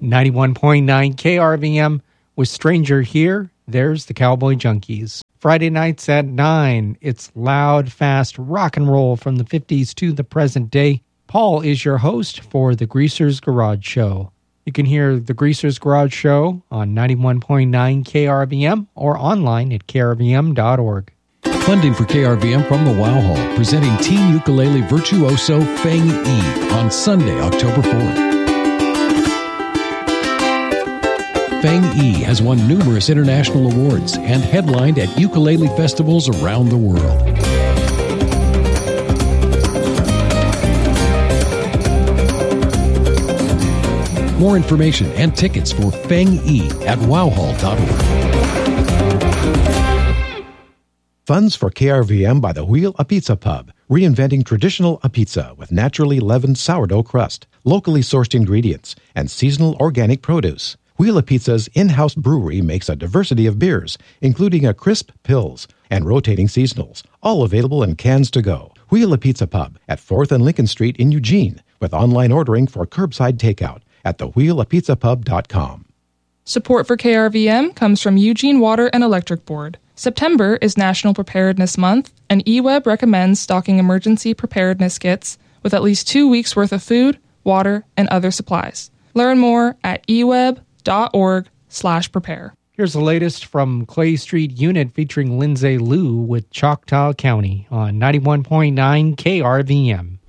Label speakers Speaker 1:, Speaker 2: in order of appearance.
Speaker 1: 91.9 KRVM with Stranger Here. There's the Cowboy Junkies. Friday nights at 9, it's loud, fast rock and roll from the 50s to the present day. Paul is your host for the Greasers Garage Show. You can hear the Greasers Garage Show on 91.9 KRVM or online at krvm.org.
Speaker 2: Funding for KRVM from the Wow Hall, presenting teen ukulele virtuoso Feng Yi on Sunday, October 4th. Feng Yi has won numerous international awards and headlined at ukulele festivals around the world. More information and tickets for Feng Yi at wowhall.org.
Speaker 3: Funds for KRVM by the Wheel A Pizza Pub, reinventing traditional a pizza with naturally leavened sourdough crust, locally sourced ingredients, and seasonal organic produce. Wheel A Pizza's in-house brewery makes a diversity of beers, including a crisp Pils and rotating seasonals, all available in cans to go. Wheel A Pizza Pub at 4th and Lincoln Street in Eugene, with online ordering for curbside takeout at thewheelapizzapub.com.
Speaker 4: Support for KRVM comes from Eugene Water and Electric Board. September is National Preparedness Month, and eWeb recommends stocking emergency preparedness kits with at least 2 weeks' worth of food, water, and other supplies. Learn more at eweb.org/prepare.
Speaker 1: Here's the latest from Clay Street Unit featuring Lindsay Liu with Choctaw County on 91.9 KRVM.